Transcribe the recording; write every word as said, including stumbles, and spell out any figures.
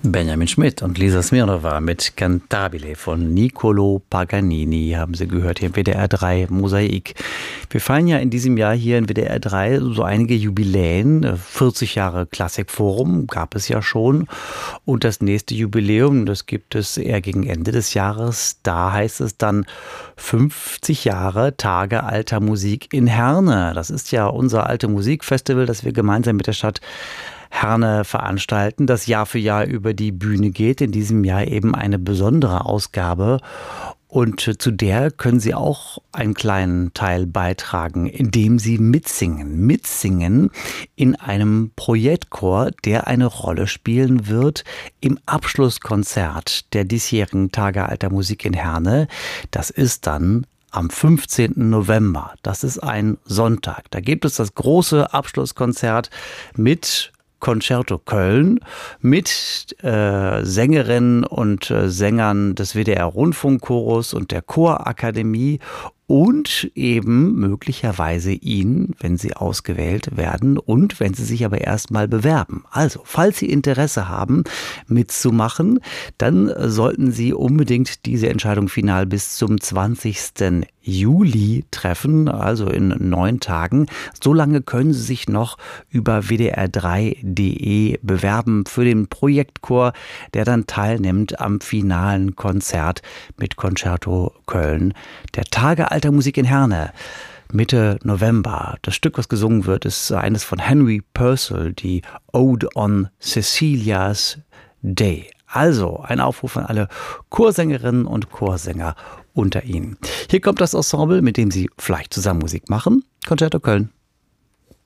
Benjamin Schmidt und Lisa Smirnova mit Cantabile von Niccolò Paganini haben Sie gehört hier im W D R drei Mosaik. Wir feiern ja in diesem Jahr hier in W D R drei so einige Jubiläen. vierzig Jahre Klassikforum gab es ja schon. Und das nächste Jubiläum, das gibt es eher gegen Ende des Jahres. Da heißt es dann fünfzig Jahre Tage alter Musik in Herne. Das ist ja unser alte Musikfestival, das wir gemeinsam mit der Stadt Herne veranstalten, das Jahr für Jahr über die Bühne geht. In diesem Jahr eben eine besondere Ausgabe. Und zu der können Sie auch einen kleinen Teil beitragen, indem Sie mitsingen. Mitsingen in einem Projektchor, der eine Rolle spielen wird im Abschlusskonzert der diesjährigen Tage alter Musik in Herne. Das ist dann am fünfzehnten November. Das ist ein Sonntag. Da gibt es das große Abschlusskonzert mit Concerto Köln mit äh, Sängerinnen und äh, Sängern des W D R Rundfunkchores und der Chorakademie und eben möglicherweise Ihnen, wenn Sie ausgewählt werden und wenn Sie sich aber erstmal bewerben. Also, falls Sie Interesse haben, mitzumachen, dann sollten Sie unbedingt diese Entscheidung final bis zum zwanzigsten Juli treffen, also in neun Tagen. So lange können Sie sich noch über w d r drei punkt d e bewerben für den Projektchor, der dann teilnimmt am finalen Konzert mit Concerto Köln der Tage alter Musik in Herne. Mitte November. Das Stück, was gesungen wird, ist eines von Henry Purcell, die Ode on Cecilia's Day. Also ein Aufruf an alle Chorsängerinnen und Chorsänger unter Ihnen. Hier kommt das Ensemble, mit dem Sie vielleicht zusammen Musik machen. Concerto Köln.